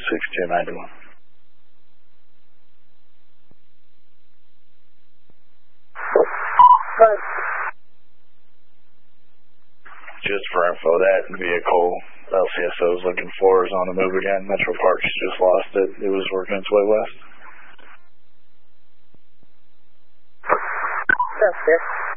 6291. Just for info, that vehicle LCSO is looking for is on the move again. Metro Parks just lost it. It was working its way west. That's it.